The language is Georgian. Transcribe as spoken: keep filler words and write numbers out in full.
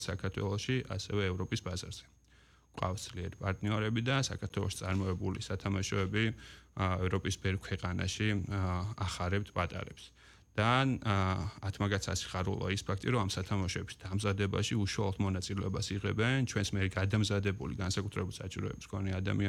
საქართველოში, ასევე ევროპის ბაზარზე. ყავს ძლიერი პარტნიორები და საქართველოს წარმოებული სათამაშოები ევროპის ბევრ ქვეყანაში ახარებთ პატარებს. და ათმაგაც ასიხარულა ის ფაქტი, რომ ამ სათამაშოების დამზადებაში უშუალოდ მონაწილეობას იღებენ ჩვენს მე გადამზადებული განსაკუთრებული საჭიროების მქონე ადამიანები